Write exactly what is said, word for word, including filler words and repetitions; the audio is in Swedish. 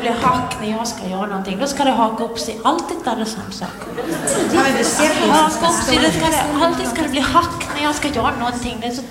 bli hack när jag ska göra någonting. Då ska det haka upp sig. Alltid är det samma sak. Ja, men det ser Haka upp sig. Det ska det, alltid ska det bli hack när jag ska göra någonting. Det är så